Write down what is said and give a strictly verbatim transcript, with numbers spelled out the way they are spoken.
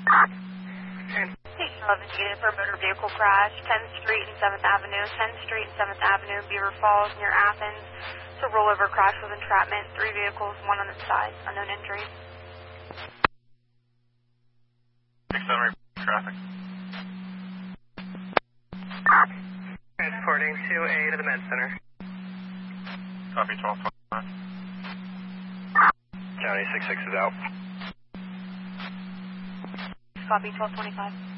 Station eleven unit for a motor vehicle crash, tenth Street and seventh Avenue, tenth Street and seventh Avenue, Beaver Falls, near Athens. It's a rollover crash with entrapment, three vehicles, one on the side, unknown injuries. six seven traffic. Transporting two A to the med center. Copy twelve twenty-five. County six six is out. Copy twelve twenty-five.